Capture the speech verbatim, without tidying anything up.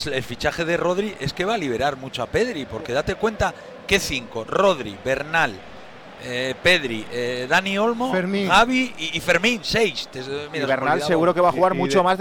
El fichaje de Rodri es que va a liberar mucho a Pedri, porque date cuenta que cinco, Rodri, Bernal, eh, Pedri, eh, Dani Olmo, Fermín. Gavi y, y Fermín, seis. Te, mira, y Bernal seguro que va a jugar Y- y mucho de- más